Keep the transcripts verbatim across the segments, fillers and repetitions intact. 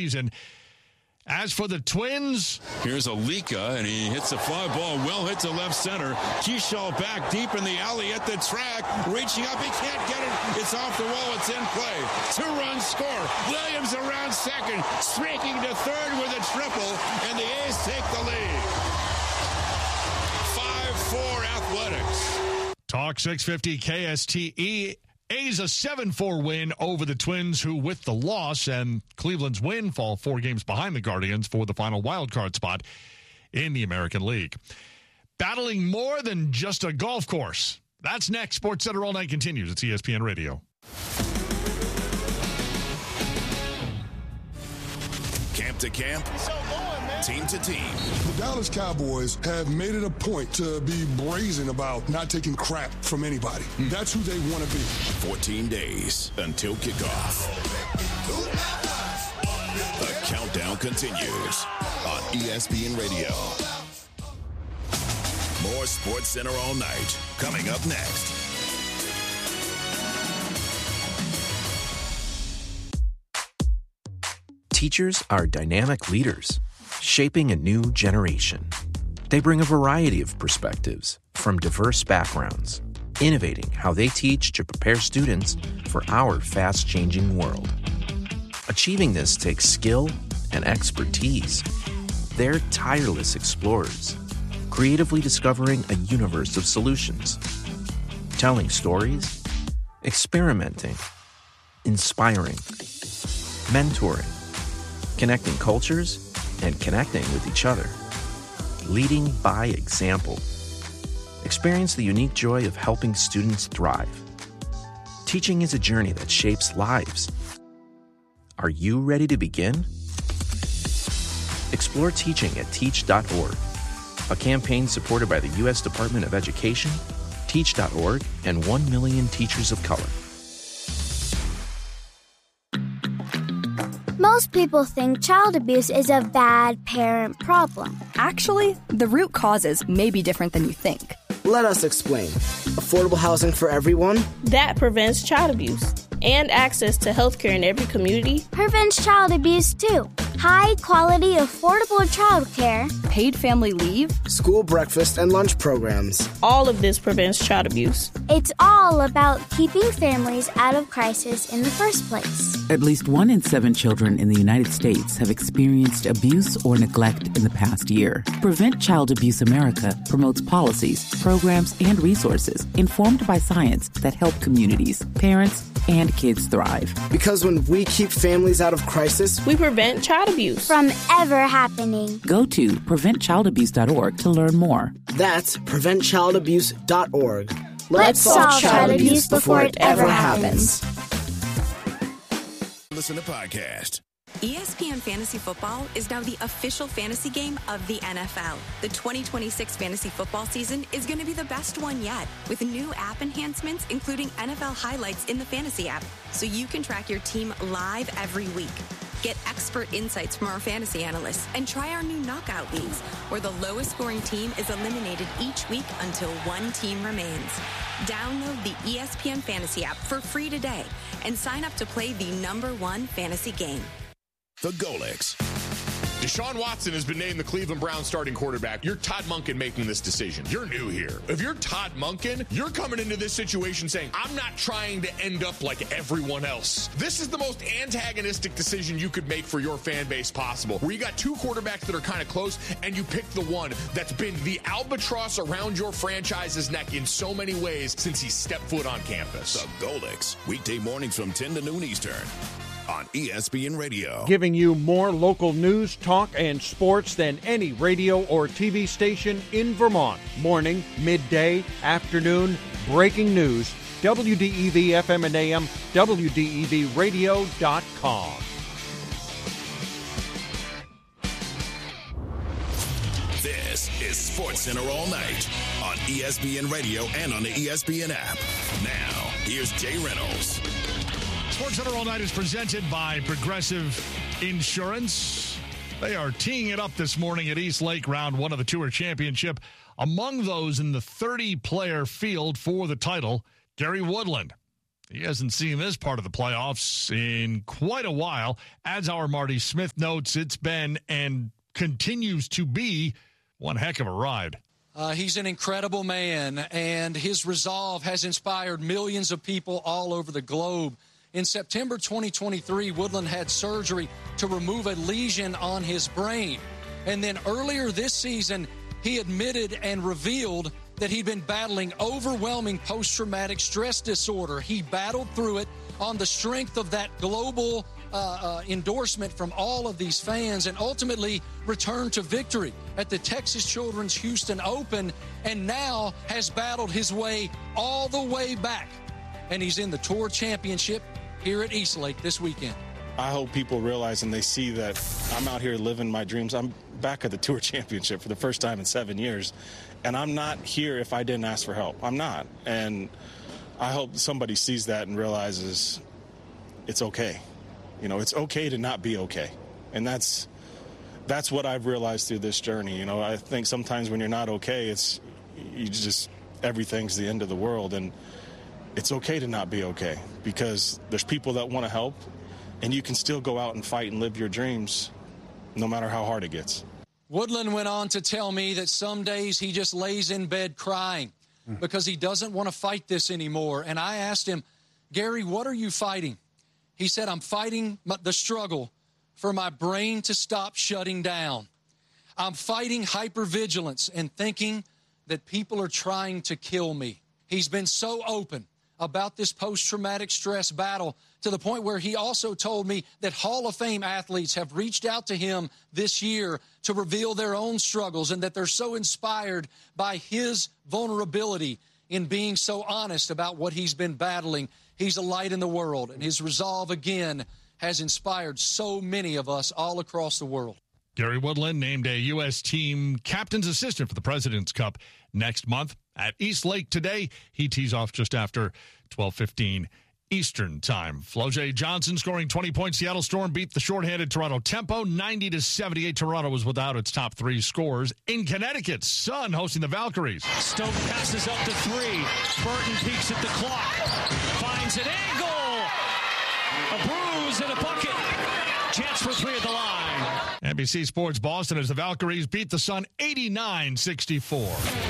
season. As for the Twins, here's Alika, and he hits a fly ball, well hit to left center. Keyshaw back deep in the alley at the track, reaching up, he can't get it. It's off the wall, it's in play. Two-run score. Williams around second, streaking to third with a triple, and the A's take the lead. five four Athletics. Talk six fifty K S T E. A's a seven four win over the Twins, who with the loss and Cleveland's win fall four games behind the Guardians for the final wild card spot in the American League. Battling more than just a golf course. That's next. Sports Center All Night continues. It's E S P N Radio. Camp to camp, team to team. The Dallas Cowboys have made it a point to be brazen about not taking crap from anybody. Mm. That's who they want to be. fourteen days until kickoff. The countdown continues on E S P N Radio. More Sports Center All Night coming up next. Teachers are dynamic leaders, shaping a new generation. They bring a variety of perspectives from diverse backgrounds, innovating how they teach to prepare students for our fast-changing world. Achieving this takes skill and expertise. They're tireless explorers, creatively discovering a universe of solutions, telling stories, experimenting, inspiring, mentoring, connecting cultures, and connecting with each other. Leading by example. Experience the unique joy of helping students thrive. Teaching is a journey that shapes lives. Are you ready to begin? Explore teaching at teach dot org, a campaign supported by the U S Department of Education, teach dot org, and one million teachers of color. Most people think child abuse is a bad parent problem. Actually, the root causes may be different than you think. Let us explain. Affordable housing for everyone? That prevents child abuse. And access to health care in every community prevents child abuse, too. High-quality, affordable child care. Paid family leave. School breakfast and lunch programs. All of this prevents child abuse. It's all about keeping families out of crisis in the first place. At least one in seven children in the United States have experienced abuse or neglect in the past year. Prevent Child Abuse America promotes policies, programs, and resources informed by science that help communities, parents, and kids thrive. Because when we keep families out of crisis, we prevent child abuse from ever happening. Go to prevent child abuse dot org to learn more. That's prevent child abuse dot org. Let's, Let's solve child abuse before it ever happens. Listen to podcast. E S P N Fantasy Football is now the official fantasy game of the N F L. The twenty twenty-six fantasy football season is going to be the best one yet, with new app enhancements, including N F L highlights in the fantasy app, so you can track your team live every week. Get expert insights from our fantasy analysts and try our new knockout leagues, where the lowest scoring team is eliminated each week until one team remains. Download the E S P N Fantasy app for free today and sign up to play the number one fantasy game. The Golics. Deshaun Watson has been named the Cleveland Browns starting quarterback. You're Todd Monken making this decision. You're new here. If you're Todd Monken, you're coming into this situation saying, I'm not trying to end up like everyone else. This is the most antagonistic decision you could make for your fan base possible, where you got two quarterbacks that are kind of close, and you pick the one that's been the albatross around your franchise's neck in so many ways since he stepped foot on campus. The Golics, weekday mornings from ten to noon Eastern on E S P N Radio. Giving you more local news, talk, and sports than any radio or T V station in Vermont. Morning, midday, afternoon, breaking news. W D E V F M and A M, W D E V radio dot com. This is Sports Center All Night on E S P N Radio and on the E S P N app. Now, here's Jay Reynolds. Sports Center All Night is presented by Progressive Insurance. They are teeing it up this morning at East Lake, round one of the Tour Championship. Among those in the thirty-player field for the title, Gary Woodland He hasn't seen this part of the playoffs in quite a while. As our Marty Smith notes, it's been and continues to be one heck of a ride. Uh, he's an incredible man, and his resolve has inspired millions of people all over the globe. In September twenty twenty-three, Woodland had surgery to remove a lesion on his brain. And then earlier this season, he admitted and revealed that he'd been battling overwhelming post-traumatic stress disorder. He battled through it on the strength of that global uh, uh, endorsement from all of these fans, and ultimately returned to victory at the Texas Children's Houston Open, and now has battled his way all the way back. And he's in the Tour Championship here at East Lake this weekend. I hope people realize and they see that I'm out here living my dreams. I'm back at the Tour Championship for the first time in seven years. And I'm not here if I didn't ask for help. I'm not. And I hope somebody sees that and realizes it's okay. You know, it's okay to not be okay. And that's that's what I've realized through this journey. You know, I think sometimes when you're not okay, it's you just everything's the end of the world. And it's okay to not be okay because there's people that want to help, and you can still go out and fight and live your dreams no matter how hard it gets. Woodland went on to tell me that some days he just lays in bed crying because he doesn't want to fight this anymore. And I asked him, Gary, what are you fighting? He said, I'm fighting the struggle for my brain to stop shutting down. I'm fighting hypervigilance and thinking that people are trying to kill me. He's been so open about this post-traumatic stress battle to the point where he also told me that Hall of Fame athletes have reached out to him this year to reveal their own struggles, and that they're so inspired by his vulnerability in being so honest about what he's been battling. He's a light in the world, and his resolve, again, has inspired so many of us all across the world. Gary Woodland named a U S team captain's assistant for the President's Cup next month at East Lake today. He tees off just after twelve fifteen Eastern time. Flau'jae Johnson scoring twenty points. Seattle Storm beat the shorthanded Toronto Tempo ninety to seventy-eight. Toronto was without its top three scorers. In Connecticut, Sun hosting the Valkyries. Stoke passes up to three. Burton peeks at the clock. Finds an angle. A bruise and a bucket. Chance for three at the line. N B C Sports Boston as the Valkyries beat the Sun eighty-nine sixty-four.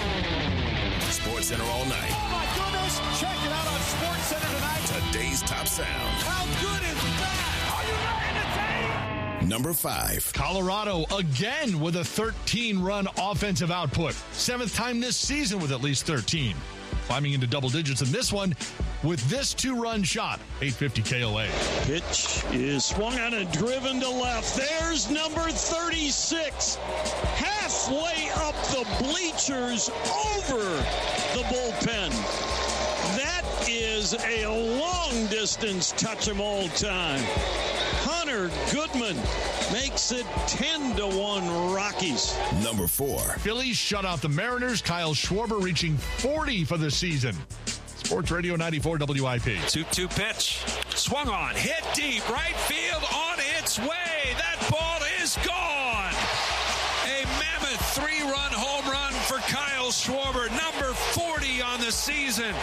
Sports Center all night. Oh, my goodness. Check it out on Sports Center tonight. Today's top sound. How good is that? Are you ready to take? Number five. Colorado again with a thirteen-run offensive output. Seventh time this season with at least thirteen. Climbing into double digits in this one with this two-run shot. eight fifty K O A. Pitch is swung on and driven to left. There's number thirty-six. Halfway up the bleachers over the bullpen. That is a long-distance touch-em-all time. Hunter Goodman makes it ten to one Rockies. Number four. Phillies shut out the Mariners. Kyle Schwarber reaching forty for the season. Sports Radio ninety-four W I P. two two pitch. Swung on. Hit deep. Right field on its way. That ball is gone. A mammoth three-run home run for Kyle Schwarber. Number forty on the season.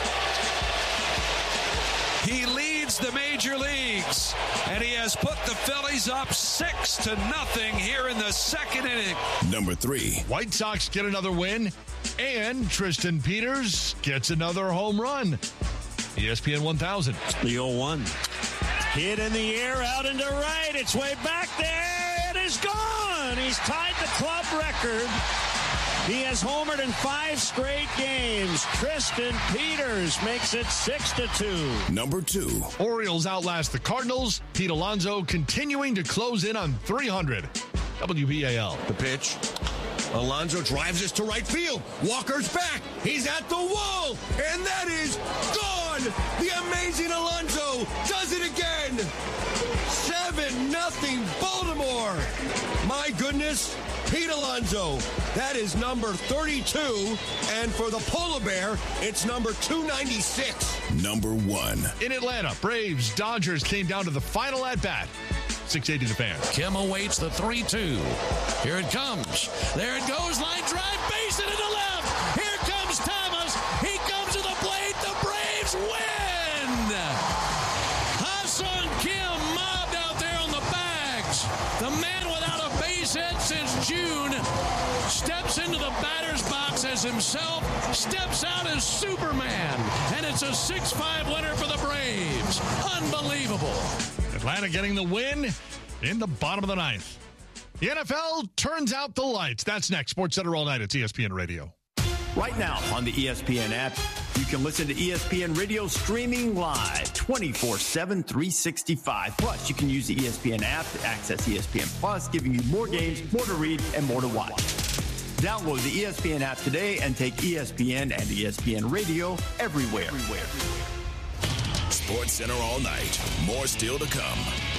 He leads the major leagues, and he has put the Phillies up six to nothing here in the second inning. Number three. White Sox get another win, and Tristan Peters gets another home run. E S P N one thousand. The oh one. Hit in the air, out into right. It's way back there. It is gone. He's tied the club record. He has homered in five straight games. Tristan Peters makes it six to two. Number two. Orioles outlast the Cardinals. Pete Alonso continuing to close in on three hundred. W B A L. The pitch. Alonso drives this to right field. Walker's back. He's at the wall. And that is gone. The amazing Alonso does it again. seven nothing Baltimore. My goodness. Pete Alonso. That is number thirty-two. And for the Polar Bear, it's number two ninety-six. Number one. In Atlanta, Braves, Dodgers came down to the final at-bat. six eighty the fan. Kim awaits the three two. Here it comes. There it goes. Line drive. Base it to the left. Here comes Thomas. He comes to the plate. The Braves win. said since June, steps into the batter's box as himself, steps out as Superman, and it's a six five winner for the Braves. Unbelievable. Atlanta getting the win in the bottom of the ninth. The N F L turns out the lights. That's next. SportsCenter all night. It's E S P N Radio. Right now on the E S P N app, you can listen to E S P N Radio streaming live twenty-four seven, three sixty-five. Plus, you can use the E S P N app to access E S P N Plus, giving you more games, more to read, and more to watch. Download the E S P N app today and take E S P N and E S P N Radio everywhere. everywhere. SportsCenter all night. More still to come.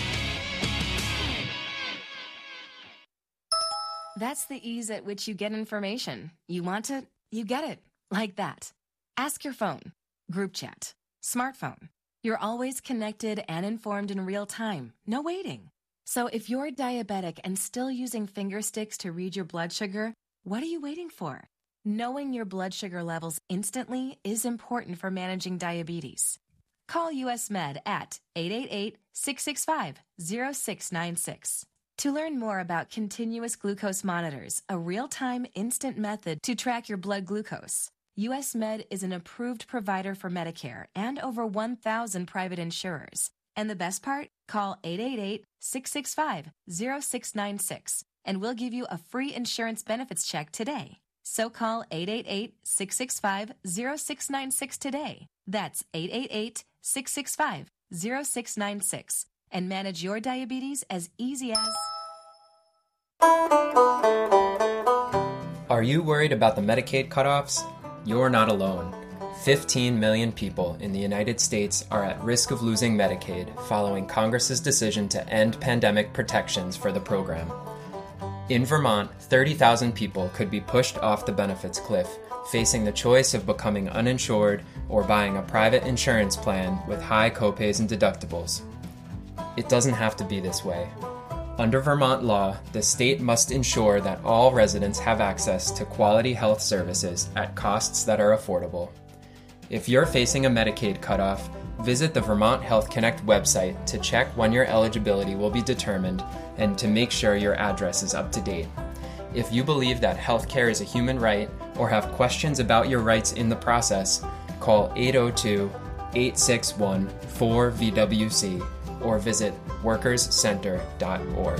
That's the ease at which you get information. You want it, you get it. Like that. Ask your phone. Group chat. Smartphone. You're always connected and informed in real time. No waiting. So if you're diabetic and still using finger sticks to read your blood sugar, what are you waiting for? Knowing your blood sugar levels instantly is important for managing diabetes. Call U S Med at eight eight eight, six six five, zero six nine six. To learn more about continuous glucose monitors, a real-time instant method to track your blood glucose, U S Med is an approved provider for Medicare and over one thousand private insurers. And the best part? Call eight eight eight, six six five, zero six nine six and we'll give you a free insurance benefits check today. So call eight eight eight, six six five, zero six nine six today. That's eight eight eight, six six five, zero six nine six and manage your diabetes as easy as... Are you worried about the Medicaid cutoffs? You're not alone. fifteen million people in the United States are at risk of losing Medicaid following Congress's decision to end pandemic protections for the program. In Vermont, thirty thousand people could be pushed off the benefits cliff, facing the choice of becoming uninsured or buying a private insurance plan with high copays and deductibles. It doesn't have to be this way. Under Vermont law, the state must ensure that all residents have access to quality health services at costs that are affordable. If you're facing a Medicaid cutoff, visit the Vermont Health Connect website to check when your eligibility will be determined and to make sure your address is up to date. If you believe that healthcare is a human right or have questions about your rights in the process, call eight oh two, eight six one, four V W C or visit workers center dot org.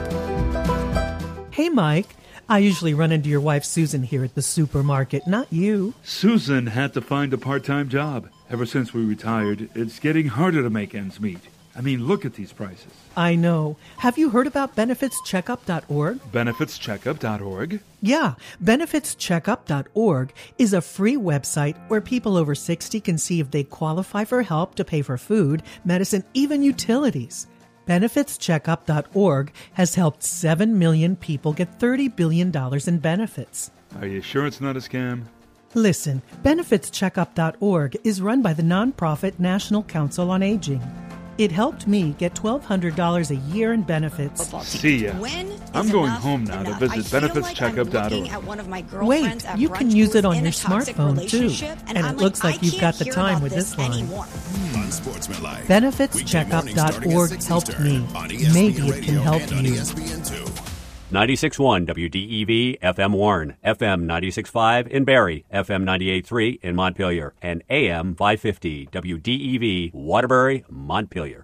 Hey, Mike. I usually run into your wife, Susan, here at the supermarket, not you. Susan had to find a part-time job. Ever since we retired, it's getting harder to make ends meet. I mean, look at these prices. I know. Have you heard about benefits checkup dot org? benefits checkup dot org? Yeah, benefits checkup dot org is a free website where people over sixty can see if they qualify for help to pay for food, medicine, even utilities. benefits checkup dot org has helped seven million people get thirty billion dollars in benefits. Are you sure it's not a scam? Listen, benefits checkup dot org is run by the nonprofit National Council on Aging. It helped me get twelve hundred dollars a year in benefits. See ya. I'm going home now to visit benefits checkup dot org. Wait, you can use it on your smartphone too. And, and it looks like you've got the time with this line. Unsportsmanlike. benefits checkup dot org helped me. Maybe it can help you. ninety-six point one W D E V F M Warren, F M ninety-six point five in Barrie, F M ninety-eight point three in Montpelier, and A M five fifty W D E V Waterbury, Montpelier.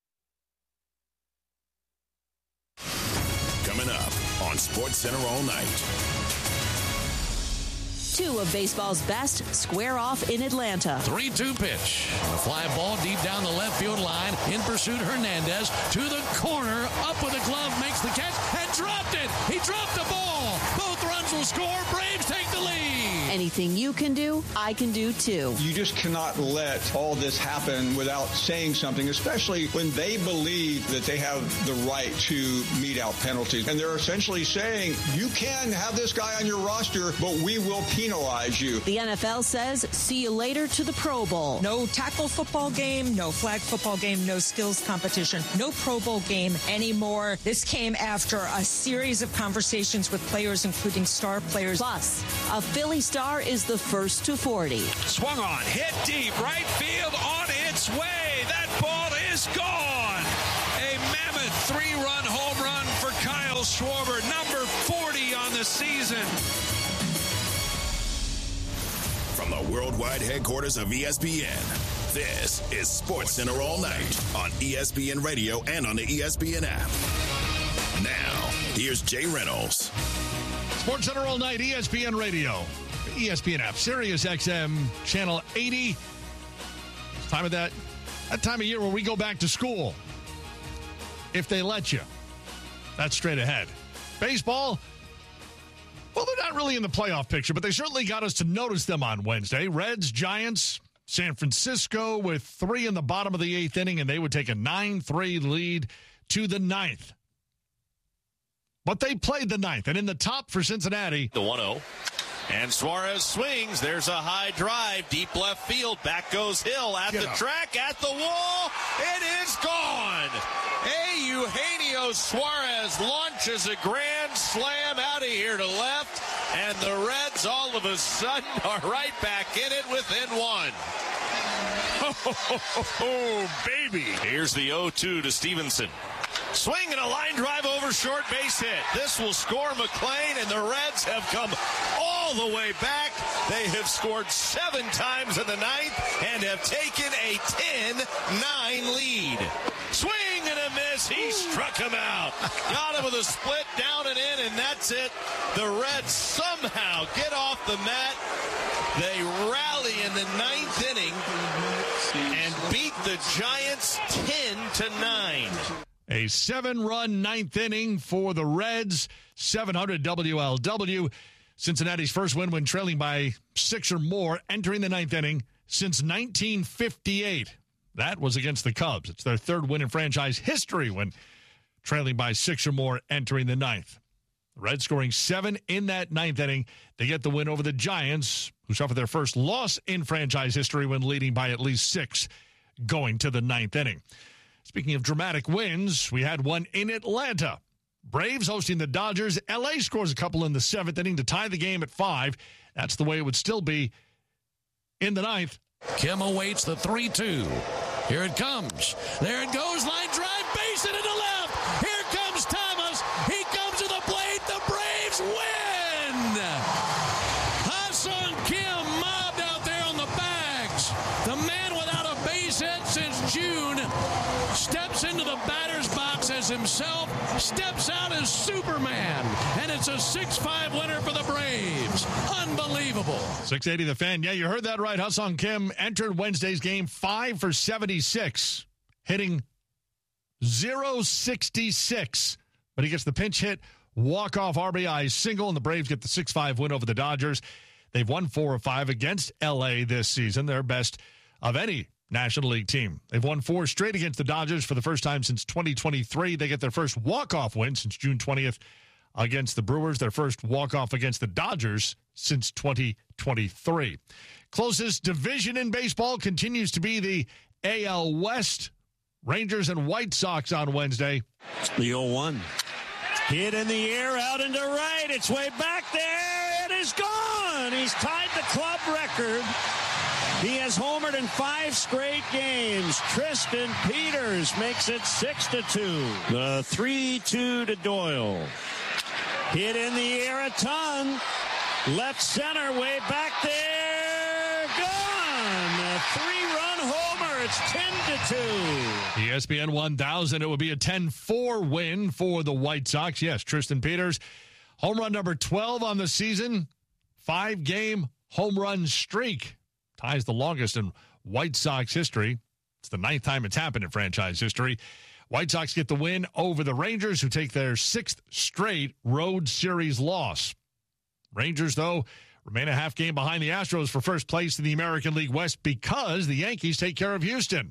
Coming up on SportsCenter all night. Two of baseball's best square off in Atlanta. three two pitch. A fly ball deep down the left field line. In pursuit, Hernandez to the corner. Up with a glove, makes the catch, and dropped it. He dropped the ball. Both runs will score. Braves take the lead. Anything you can do, I can do too. You just cannot let all this happen without saying something, especially when they believe that they have the right to mete out penalties. And they're essentially saying, you can have this guy on your roster, but we will penalize you. The N F L says, see you later to the Pro Bowl. No tackle football game, no flag football game, no skills competition, no Pro Bowl game anymore. This came after a series of conversations with players, including star players. Plus, a Philly star is the first to forty. Swung on, hit deep, right field, on its way. That ball is gone. A mammoth three-run home run for Kyle Schwarber. Number season. From the worldwide headquarters of E S P N, this is Sports Center All Night on E S P N Radio and on the E S P N app. Now, here's Jay Reynolds. Sports Center All Night, E S P N Radio, E S P N app, Sirius X M, Channel eighty. It's time of that, that time of year where we go back to school. If they let you. That's straight ahead. Baseball, well, they're not really in the playoff picture, but they certainly got us to notice them on Wednesday. Reds, Giants, San Francisco with three in the bottom of the eighth inning, and they would take a nine three lead to the ninth. But they played the ninth, and in the top for Cincinnati. The one oh. And Suarez swings. There's a high drive, deep left field. Back goes Hill at Get the up. track, at the wall. It is gone. A. Eugenio Suarez launches a grand slam out of here to left, and the Reds all of a sudden are right back in it within one. Oh, baby. Here's the oh two to Stevenson. Swing and a line drive over short base hit. This will score McClain, and the Reds have come all the way back. They have scored seven times in the ninth and have taken a ten nine lead. Swing and a miss. He struck him out. Got him with a split down and in, and that's it. The Reds somehow get off the mat. They rally in the ninth inning and beat the Giants ten to nine. A seven-run ninth inning for the Reds, seven hundred W L W. Cincinnati's first win when trailing by six or more entering the ninth inning since nineteen fifty-eight. That was against the Cubs. It's their third win in franchise history when trailing by six or more entering the ninth. The Reds scoring seven in that ninth inning. They get the win over the Giants, who suffered their first loss in franchise history when leading by at least six going to the ninth inning. Speaking of dramatic wins, we had one in Atlanta. Braves hosting the Dodgers. L A scores a couple in the seventh inning to tie the game at five. That's the way it would still be in the ninth. Kim awaits the three two. Here it comes. There it goes. Line drive. Base it to the left. Here comes Thomas. He comes to the plate. The Braves win. Ha-Seong Kim mobbed out there on the bags. The man without a base hit since June steps into the batter's box as himself, steps out as Superman, and it's a six five winner for the Braves. Unbelievable. six eighty The Fan. Yeah, you heard that right. Ha-Seong Kim entered Wednesday's game five for seventy-six, hitting oh sixty-six. But he gets the pinch hit, walk-off R B I single, and the Braves get the six five win over the Dodgers. They've won four of five against L A this season, their best of any National League team. They've won four straight against the Dodgers for the first time since twenty twenty-three. They get their first walk-off win since June twentieth against the Brewers, their first walk-off against the Dodgers since twenty twenty-three. Closest division in baseball continues to be the A L West. Rangers and White Sox on Wednesday. The oh one. Hit in the air, out into right. It's way back there. It is gone. He's tied the club record. He has homered in five straight games. Tristan Peters makes it six to two. The three two to Doyle. Hit in the air a ton. Left center, way back there. Gone. A three-run homer. It's ten to two. E S P N one thousand. It would be a ten four win for the White Sox. Yes, Tristan Peters. Home run number twelve on the season. Five-game home run streak. Ties the longest in White Sox history. It's the ninth time it's happened in franchise history. White Sox get the win over the Rangers, who take their sixth straight road series loss. Rangers, though, remain a half game behind the Astros for first place in the American League West because the Yankees take care of Houston.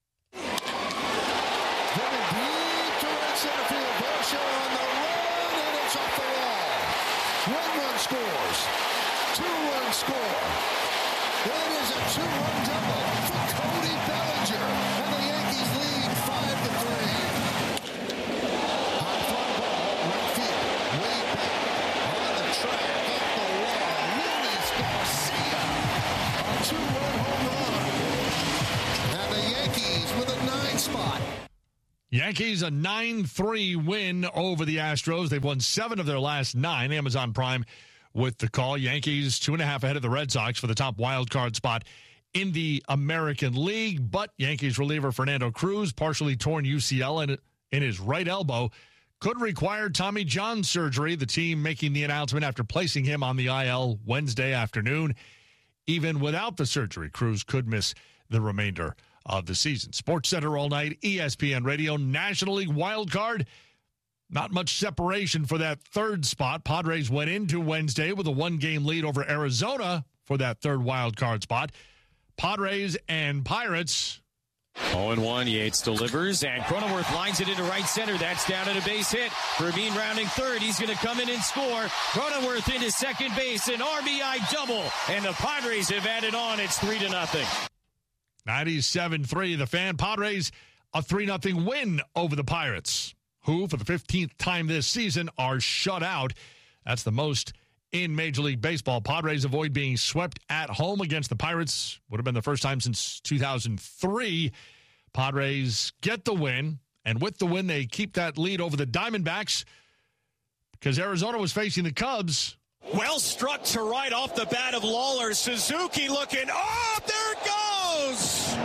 One-run scores. Two-run score. It is a two-run double for Cody Bellinger, and the Yankees lead five to three. High fly ball, right field, way back on the track, up the wall. Luis Garcia, a two-run home run, and the Yankees with a nine spot. Yankees, a nine three win over the Astros. They've won seven of their last nine. Amazon Prime with the call. Yankees two and a half ahead of the Red Sox for the top wild card spot in the American League. But Yankees reliever Fernando Cruz, partially torn U C L in, in his right elbow, could require Tommy John surgery. The team making the announcement after placing him on the I L Wednesday afternoon. Even without the surgery, Cruz could miss the remainder of the season. Sports Center all night, E S P N Radio, National League wild card. Not much separation for that third spot. Padres went into Wednesday with a one-game lead over Arizona for that third wild card spot. Padres and Pirates. oh and one, Yates delivers, and Cronenworth lines it into right center. That's down at a base hit. Rubin rounding third. He's going to come in and score. Cronenworth into second base, an R B I double, and the Padres have added on. It's three to nothing. ninety-seven three, the Fan. Padres, a three nothing win over the Pirates, who, for the fifteenth time this season, are shut out. That's the most in Major League Baseball. Padres avoid being swept at home against the Pirates. Would have been the first time since two thousand three. Padres get the win, and with the win, they keep that lead over the Diamondbacks because Arizona was facing the Cubs. Well struck to right off the bat of Lawler. Suzuki looking. Oh, there it goes!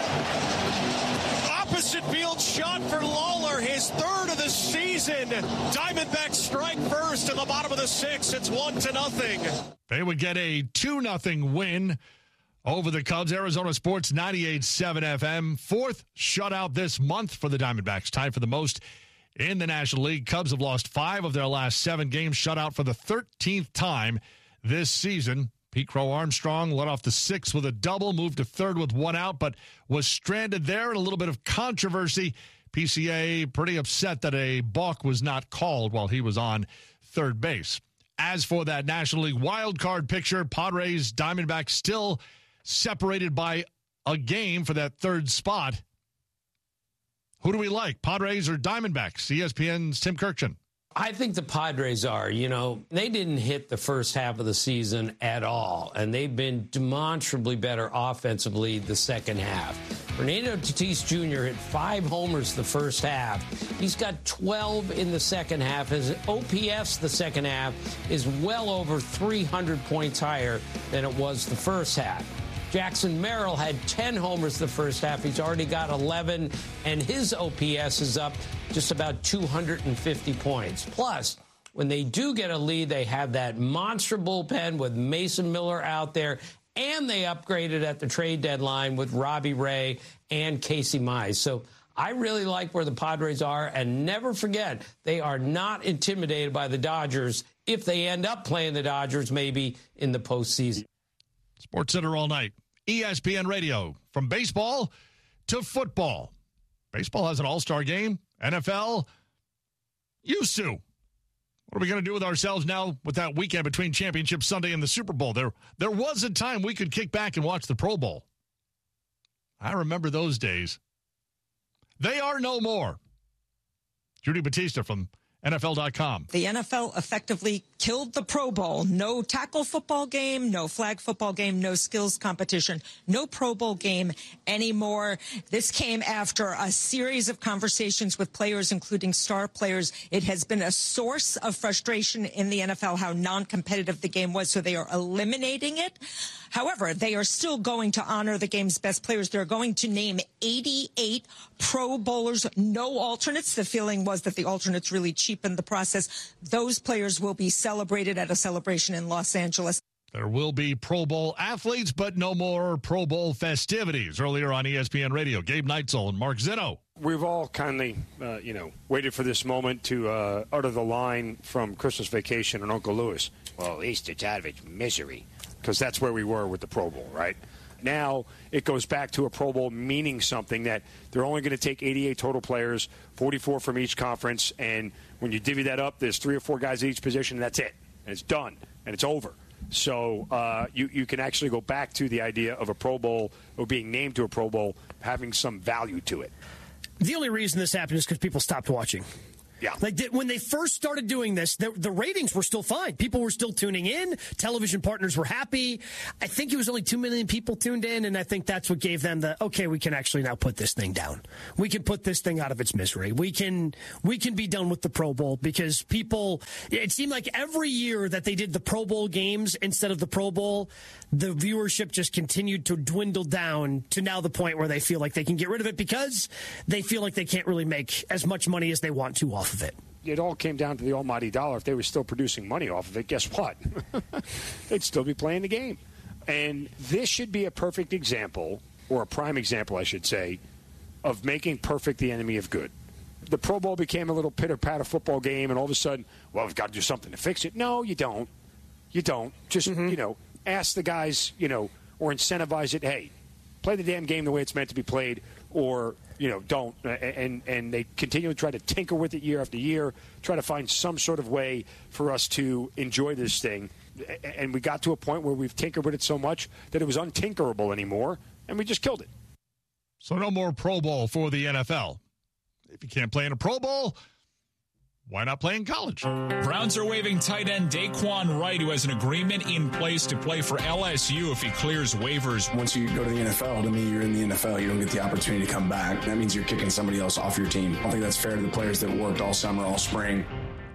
Opposite field shot for Lawler, his third of the season. Diamondbacks strike first in the bottom of the sixth. It's one to nothing. They would get a two nothing win over the Cubs. Arizona Sports ninety-eight point seven F M. Fourth shutout this month for the Diamondbacks. Tied for the most in the National League. Cubs have lost five of their last seven games. Shut out for the thirteenth time this season. Pete Crow Armstrong led off the sixth with a double, moved to third with one out, but was stranded there in a little bit of controversy. P C A pretty upset that a balk was not called while he was on third base. As for that National League wild card picture, Padres, Diamondbacks still separated by a game for that third spot. Who do we like, Padres or Diamondbacks? E S P N's Tim Kirkchin. I think the Padres are. You know, they didn't hit the first half of the season at all, and they've been demonstrably better offensively the second half. Fernando Tatis Junior hit five homers the first half. He's got twelve in the second half. His O P S the second half is well over three hundred points higher than it was the first half. Jackson Merrill had ten homers the first half. He's already got eleven, and his O P S is up just about two hundred fifty points. Plus, when they do get a lead, they have that monster bullpen with Mason Miller out there, and they upgraded at the trade deadline with Robbie Ray and Casey Mize. So I really like where the Padres are, and never forget, they are not intimidated by the Dodgers if they end up playing the Dodgers maybe in the postseason. Sports Center all night. E S P N Radio. From baseball to football. Baseball has an all-star game. N F L used to. What are we going to do with ourselves now with that weekend between Championship Sunday and the Super Bowl? There, there was a time we could kick back and watch the Pro Bowl. I remember those days. They are no more. Judy Batista from N F L dot com. The N F L effectively killed the Pro Bowl. No tackle football game, no flag football game, no skills competition, no Pro Bowl game anymore. This came after a series of conversations with players, including star players. It has been a source of frustration in the N F L how non-competitive the game was, so they are eliminating it. However, they are still going to honor the game's best players. They're going to name eighty-eight Pro Bowlers, no alternates. The feeling was that the alternates really cheapened the process. Those players will be celebrated at a celebration in Los Angeles. There will be Pro Bowl athletes, but no more Pro Bowl festivities. Earlier on E S P N Radio, Gabe Neitzel and Mark Zinno. We've all kindly, uh, you know, waited for this moment to uh, utter the line from Christmas Vacation and Uncle Lewis. Well, at least it's out of its misery. Because that's where we were with the Pro Bowl, right? Now it goes back to a Pro Bowl meaning something, that they're only going to take eighty-eight total players, forty-four from each conference, and when you divvy that up, there's three or four guys at each position, and that's it. And it's done, and it's over. So uh, you, you can actually go back to the idea of a Pro Bowl, or being named to a Pro Bowl, having some value to it. The only reason this happened is because people stopped watching. Yeah. Like th- when they first started doing this, the, the ratings were still fine. People were still tuning in. Television partners were happy. I think it was only two million people tuned in, and I think that's what gave them the, okay, we can actually now put this thing down. We can put this thing out of its misery. We can we can be done with the Pro Bowl because people, it seemed like every year that they did the Pro Bowl games instead of the Pro Bowl, the viewership just continued to dwindle down to now the point where they feel like they can get rid of it because they feel like they can't really make as much money as they want to off of it. It all came down to the almighty dollar. If they were still producing money off of it, guess what? They'd still be playing the game. And this should be a perfect example, or a prime example, I should say, of making perfect the enemy of good. The Pro Bowl became a little pitter-patter football game, and all of a sudden, well, we've got to do something to fix it. No, you don't. You don't. Just, mm-hmm. you know, ask the guys, you know, or incentivize it, hey, play the damn game the way it's meant to be played, or, you know, don't. And and they continue to try to tinker with it year after year, try to find some sort of way for us to enjoy this thing. And we got to a point where we've tinkered with it so much that it was untinkerable anymore, and we just killed it. So no more Pro Bowl for the N F L. If you can't play in a Pro Bowl, why not play in college? Browns are waiving tight end Daquan Wright, who has an agreement in place to play for L S U if he clears waivers. Once you go to the N F L, to me, you're in the N F L. You don't get the opportunity to come back. That means you're kicking somebody else off your team. I don't think that's fair to the players that worked all summer, all spring.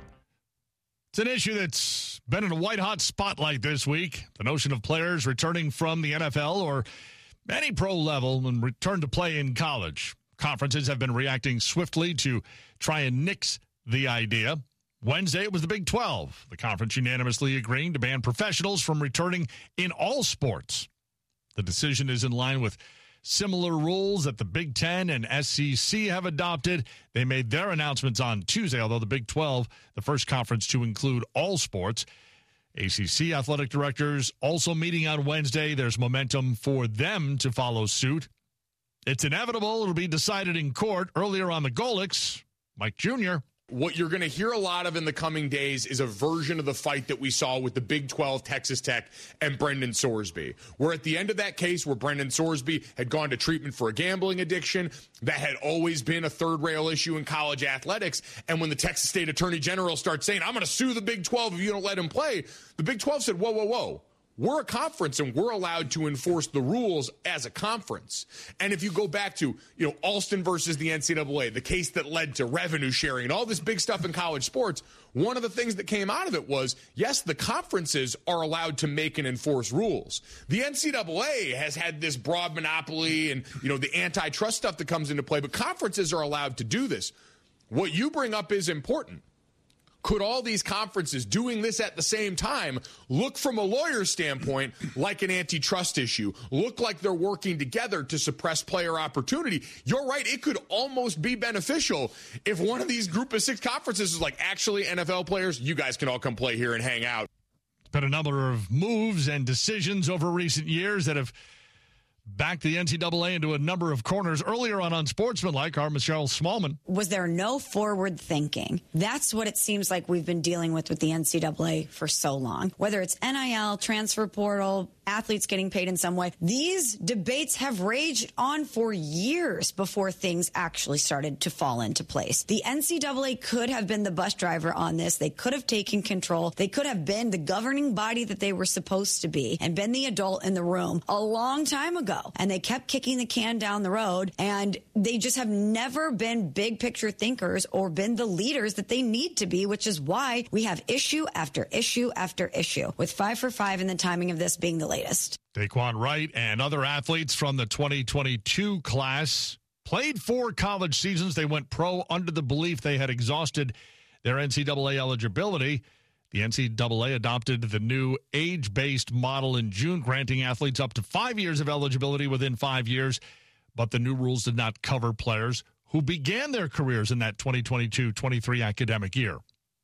It's an issue that's been in a white-hot spotlight this week. The notion of players returning from the N F L or any pro level and return to play in college. Conferences have been reacting swiftly to try and nix the idea. Wednesday, it was the Big twelve. The conference unanimously agreeing to ban professionals from returning in all sports. The decision is in line with similar rules that the Big Ten and S E C have adopted. They made their announcements on Tuesday, although the Big twelve, the first conference to include all sports. A C C athletic directors also meeting on Wednesday. There's momentum for them to follow suit. It's inevitable. It'll be decided in court. Earlier on the Golics, Mike Junior What you're going to hear a lot of in the coming days is a version of the fight that we saw with the Big twelve, Texas Tech, and Brendan Sorsby. Where at the end of that case, where Brendan Sorsby had gone to treatment for a gambling addiction, that had always been a third-rail issue in college athletics. And when the Texas State Attorney General starts saying, I'm going to sue the Big twelve if you don't let him play, the Big twelve said, whoa, whoa, whoa. We're a conference, and we're allowed to enforce the rules as a conference. And if you go back to, you know, Alston versus the N C double A, the case that led to revenue sharing and all this big stuff in college sports, one of the things that came out of it was, yes, the conferences are allowed to make and enforce rules. The N C double A has had this broad monopoly and, you know, the antitrust stuff that comes into play, but conferences are allowed to do this. What you bring up is important. Could all these conferences doing this at the same time look from a lawyer's standpoint like an antitrust issue, look like they're working together to suppress player opportunity? You're right. It could almost be beneficial if one of these group of six conferences is like, actually, N F L players, you guys can all come play here and hang out. There's been a number of moves and decisions over recent years that have backed the N C double A into a number of corners. Earlier on Unsportsmanlike, our Michelle Smallman. Was there no forward thinking? That's what it seems like we've been dealing with with the N C double A for so long. Whether it's N I L, transfer portal, athletes getting paid in some way, these debates have raged on for years before things actually started to fall into place. The N C double A could have been the bus driver on this. They could have taken control. They could have been the governing body that they were supposed to be and been the adult in the room a long time ago. And they kept kicking the can down the road, and they just have never been big picture thinkers or been the leaders that they need to be, which is why we have issue after issue after issue, with five for five and the timing of this being the latest. Daquan Wright and other athletes from the twenty twenty-two class played four college seasons. They went pro under the belief they had exhausted their N C double A eligibility. The N C double A adopted the new age-based model in June, granting athletes up to five years of eligibility within five years. But the new rules did not cover players who began their careers in that twenty twenty-two twenty-three academic year.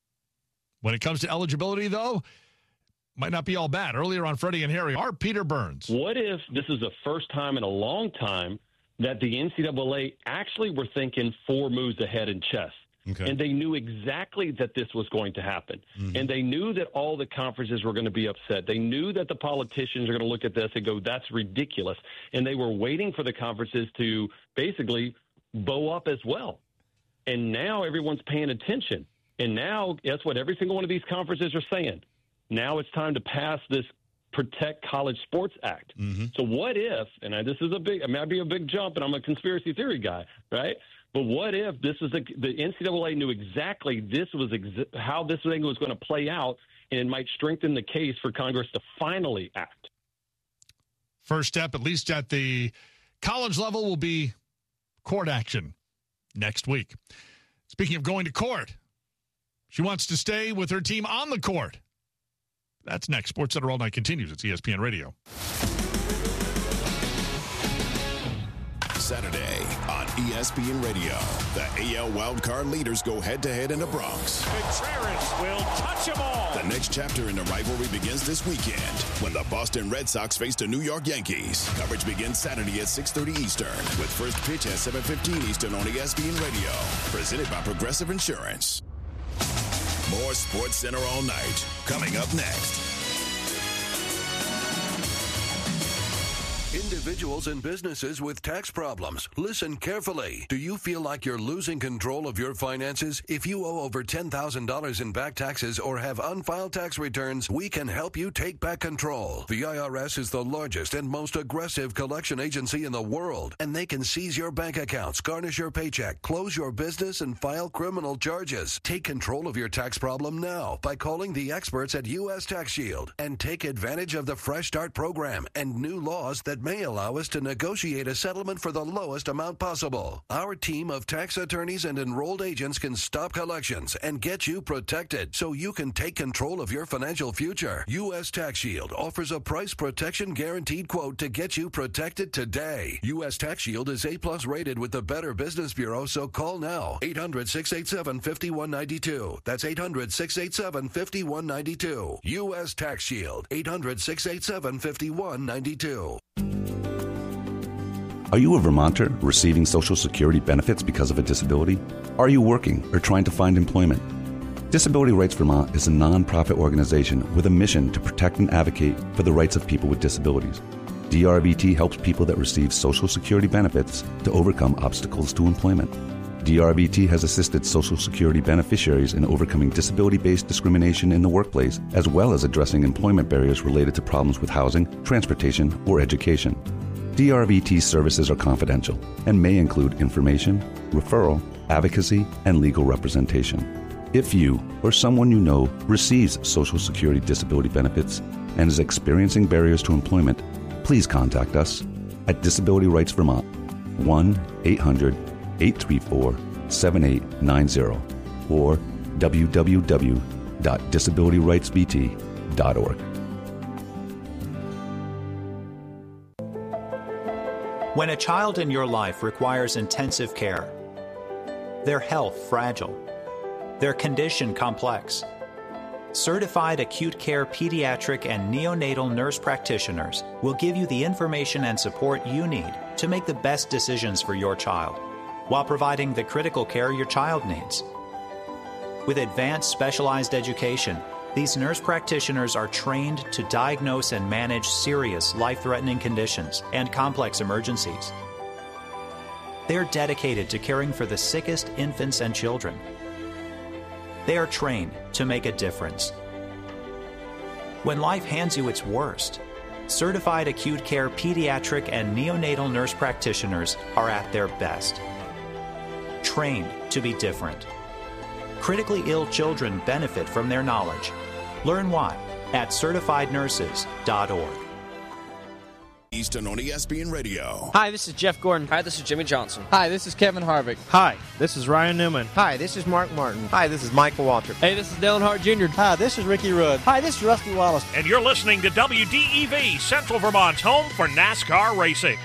When it comes to eligibility, though, might not be all bad. Earlier on Freddie and Harry, our Peter Burns. What if this is the first time in a long time that the N C double A actually were thinking four moves ahead in chess? Okay. And they knew exactly that this was going to happen. Mm-hmm. And they knew that all the conferences were going to be upset. They knew that the politicians are going to look at this and go, that's ridiculous. And they were waiting for the conferences to basically bow up as well. And now everyone's paying attention. And now that's what every single one of these conferences are saying. Now it's time to pass this Protect College Sports Act. Mm-hmm. So what if, and I, this is a big, I mean, might be a big jump, and I'm a conspiracy theory guy, right? But what if this is a, the N C double A knew exactly this was ex- how this thing was going to play out, and it might strengthen the case for Congress to finally act. First step, at least at the college level, will be court action next week. Speaking of going to court, she wants to stay with her team on the court. That's next. SportsCenter All Night continues. It's E S P N Radio. Saturday on E S P N Radio, the A L wildcard leaders go head-to-head in the Bronx. Contreras will touch them all. The next chapter in the rivalry begins this weekend when the Boston Red Sox face the New York Yankees. Coverage begins Saturday at six thirty Eastern with first pitch at seven fifteen Eastern on E S P N Radio. Presented by Progressive Insurance. More SportsCenter All Night coming up next. Individuals and businesses with tax problems, listen carefully. Do you feel like you're losing control of your finances? If you owe over ten thousand dollars in back taxes or have unfiled tax returns, we can help you take back control. The I R S is the largest and most aggressive collection agency in the world, and they can seize your bank accounts, garnish your paycheck, close your business, and file criminal charges. Take control of your tax problem now by calling the experts at U S Tax Shield and take advantage of the Fresh Start program and new laws that may allow us to negotiate a settlement for the lowest amount possible. Our team of tax attorneys and enrolled agents can stop collections and get you protected so you can take control of your financial future. U S Tax Shield offers a price protection guaranteed quote to get you protected today. U S Tax Shield is A-plus rated with the Better Business Bureau, so call now. eight hundred, six eight seven, five one nine two. That's eight hundred, six eight seven, five one nine two. U S Tax Shield. eight hundred, six eight seven, five one nine two. Are you a Vermonter receiving Social Security benefits because of a disability? Are you working or trying to find employment? Disability Rights Vermont is a nonprofit organization with a mission to protect and advocate for the rights of people with disabilities. D R V T helps people that receive Social Security benefits to overcome obstacles to employment. D R V T has assisted Social Security beneficiaries in overcoming disability-based discrimination in the workplace, as well as addressing employment barriers related to problems with housing, transportation, or education. D R V T services are confidential and may include information, referral, advocacy, and legal representation. If you or someone you know receives Social Security disability benefits and is experiencing barriers to employment, please contact us at Disability Rights Vermont, one eight hundred, eight three four, seven eight nine zero, or w w w dot disability rights v t dot org. When a child in your life requires intensive care, their health fragile, their condition complex, certified acute care pediatric and neonatal nurse practitioners will give you the information and support you need to make the best decisions for your child, while providing the critical care your child needs. With advanced specialized education, these nurse practitioners are trained to diagnose and manage serious life-threatening conditions and complex emergencies. They are dedicated to caring for the sickest infants and children. They are trained to make a difference. When life hands you its worst, certified acute care pediatric and neonatal nurse practitioners are at their best. Trained to be different. Critically ill children benefit from their knowledge. Learn why at certified nurses dot org. Eastern on E S P N Radio. Hi, this is Jeff Gordon. Hi, this is Jimmy Johnson. Hi, this is Kevin Harvick. Hi, this is Ryan Newman. Hi, this is Mark Martin. Hi, this is Michael Waltrip. Hey, this is Dillon Hart Junior Hi, this is Ricky Rudd. Hi, this is Rusty Wallace. And you're listening to W D E V, Central Vermont's home for NASCAR racing.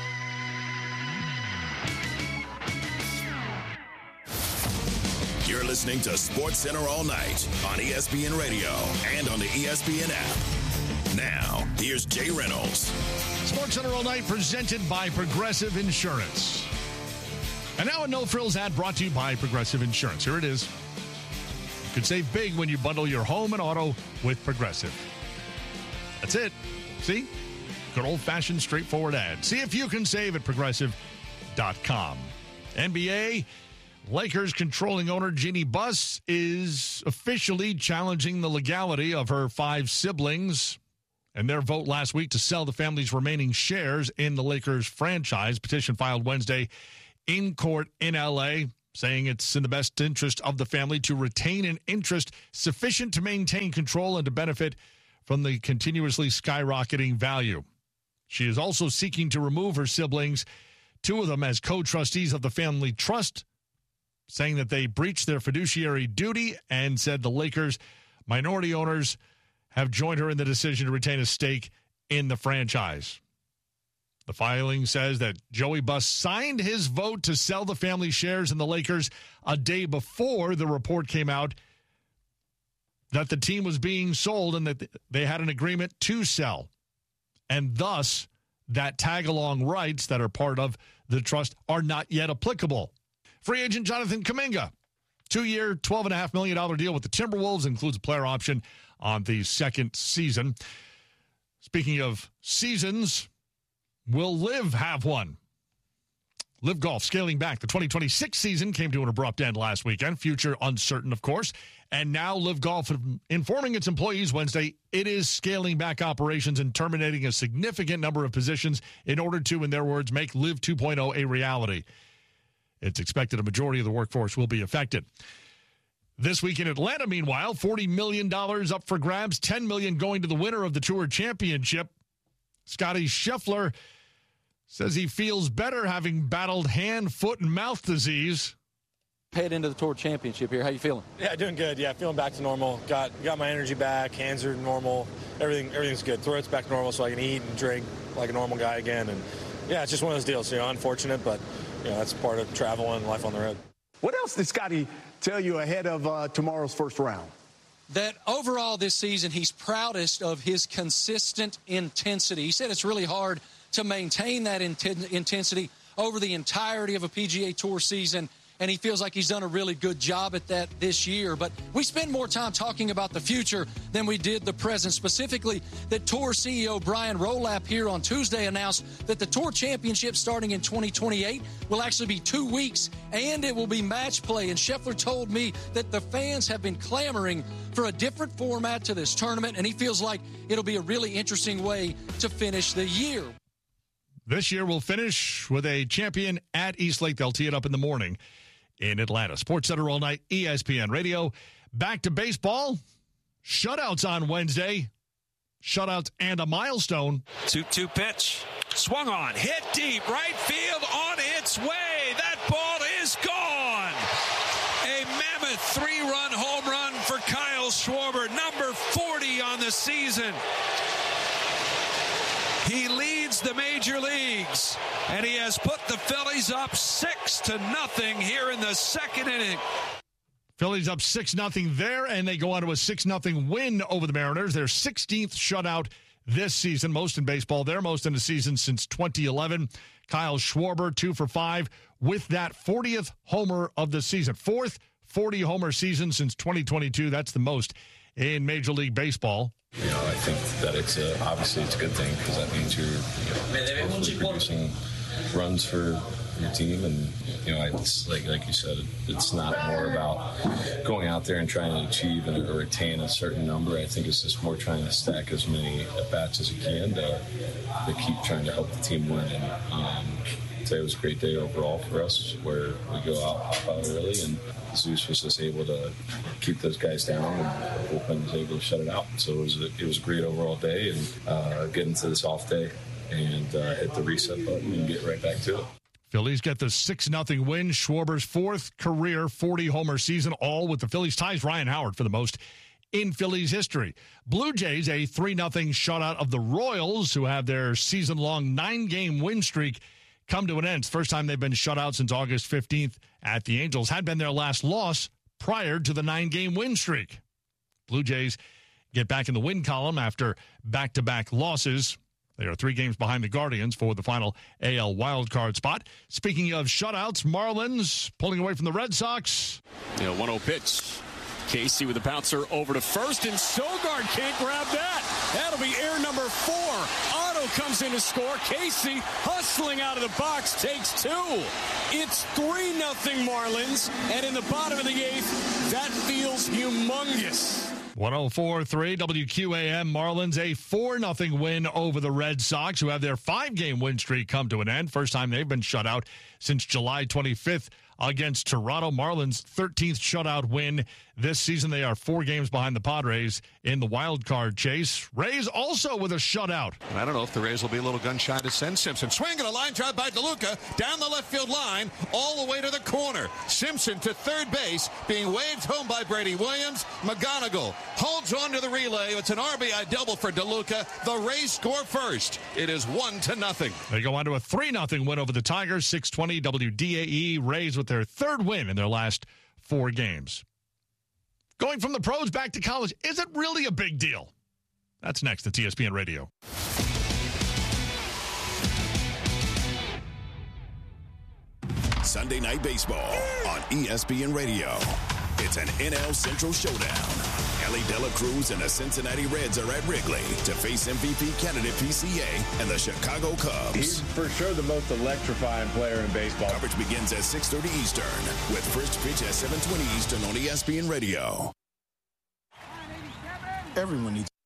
You're listening to SportsCenter All Night on E S P N Radio and on the E S P N app. Now, here's Jay Reynolds. SportsCenter All Night presented by Progressive Insurance. And now a No Frills ad brought to you by Progressive Insurance. Here it is. You can save big when you bundle your home and auto with Progressive. That's it. See? Good old-fashioned, straightforward ad. See if you can save at progressive dot com. N B A, Lakers controlling owner Jeannie Buss is officially challenging the legality of her five siblings and their vote last week to sell the family's remaining shares in the Lakers franchise. Petition filed Wednesday in court in L A, saying it's in the best interest of the family to retain an interest sufficient to maintain control and to benefit from the continuously skyrocketing value. She is also seeking to remove her siblings, two of them as co-trustees of the family trust, saying that they breached their fiduciary duty, and said the Lakers' minority owners have joined her in the decision to retain a stake in the franchise. The filing says that Joey Buss signed his vote to sell the family shares in the Lakers a day before the report came out that the team was being sold and that they had an agreement to sell. And thus, that tag-along rights that are part of the trust are not yet applicable. Free agent Jonathan Kuminga, two-year, twelve point five million dollars deal with the Timberwolves, includes a player option on the second season. Speaking of seasons, will Liv have one? Liv Golf scaling back. The twenty twenty-six season came to an abrupt end last weekend. Future uncertain, of course. And now Liv Golf informing its employees Wednesday it is scaling back operations and terminating a significant number of positions in order to, in their words, make Liv two point oh a reality. It's expected a majority of the workforce will be affected. This week in Atlanta, meanwhile, forty million dollars up for grabs, ten million dollars going to the winner of the Tour Championship. Scotty Scheffler says he feels better having battled hand, foot, and mouth disease. Head into the Tour Championship here. How you feeling? Yeah, doing good. Yeah, feeling back to normal. Got got my energy back. Hands are normal. Everything everything's good. Throat's back to normal, so I can eat and drink like a normal guy again. And yeah, it's just one of those deals. You know, unfortunate, but you know that's part of travel and life on the road. What else did Scotty tell you ahead of uh, tomorrow's first round? That overall this season, he's proudest of his consistent intensity. He said it's really hard to maintain that inten- intensity over the entirety of a P G A Tour season, and he feels like he's done a really good job at that this year. But we spend more time talking about the future than we did the present. Specifically, that Tour C E O Brian Rolapp here on Tuesday announced that the Tour Championship starting in twenty twenty-eight will actually be two weeks, and it will be match play. And Scheffler told me that the fans have been clamoring for a different format to this tournament, and he feels like it'll be a really interesting way to finish the year. This year we'll finish with a champion at East Lake. They'll tee it up in the morning in Atlanta. Sports Center all night, E S P N Radio. Back to baseball. Shutouts on Wednesday. Shutouts and a milestone. two two pitch. Swung on. Hit deep. Right field on its way. That ball is gone. A mammoth three-run home run for Kyle Schwarber. Number forty on the season. He leads the major leagues, and he has put the Phillies up six to nothing here in the second inning. Phillies up six nothing there, and they go on to a six nothing win over the Mariners. Their sixteenth shutout this season, most in baseball. Their most in the season since twenty eleven. Kyle Schwarber, two for five, with that fortieth homer of the season. Fourth forty-homer season since twenty twenty-two. That's the most in Major League Baseball. You know, I think that it's a, obviously it's a good thing because that means you're, you know, hopefully producing runs for your team, and you know, it's like like you said, it's not more about going out there and trying to achieve and or attain a certain number. I think it's just more trying to stack as many at bats as you can to, to keep trying to help the team win. And um, today was a great day overall for us, where we go out, hop out early, and Zeus was just able to keep those guys down, and the bullpen was able to shut it out. So it was a, it was a great overall day, and uh, get into this off day and uh, hit the reset button and get right back to it. Phillies get the six nothing win. Schwarber's fourth career forty-homer season, all with the Phillies. Ties Ryan Howard for the most in Phillies history. Blue Jays, a three nothing shutout of the Royals, who have their season-long nine-game win streak come to an end. It's the first time they've been shut out since August fifteenth at the Angels. Had been their last loss prior to the nine-game win streak. Blue Jays get back in the win column after back-to-back losses. They are three games behind the Guardians for the final A L wildcard spot. Speaking of shutouts, Marlins pulling away from the Red Sox. You know, one oh pitch. Casey with the bouncer over to first, and Sogard can't grab that. That'll be error number four. Auto Machado comes in to score. Casey hustling out of the box takes two. It's three nothing Marlins, and in the bottom of the eighth, that feels humongous. one oh four point three W Q A M. Marlins a four nothing win over the Red Sox, who have their five-game win streak come to an end. First time they've been shut out since July twenty-fifth against Toronto. Marlins' thirteenth shutout win this season. They are four games behind the Padres in the wild card chase. Rays also with a shutout. And I don't know if the Rays will be a little gun-shy to send Simpson. Swing and a line drive by DeLuca down the left field line all the way to the corner. Simpson to third base, being waved home by Brady Williams. McGonigal holds on to the relay. It's an R B I double for DeLuca. The Rays score first. It is one to nothing. They go on to a three nothing win over the Tigers. six twenty W D A E. Rays with their third win in their last four games. Going from the pros back to college, is it really a big deal? That's next at E S P N Radio. Sunday Night Baseball on E S P N Radio. It's an N L Central showdown. Ellie Dela Cruz and the Cincinnati Reds are at Wrigley to face M V P candidate P C A and the Chicago Cubs. He's for sure the most electrifying player in baseball. Coverage begins at six thirty Eastern with first pitch at seven twenty Eastern on E S P N Radio. Everyone needs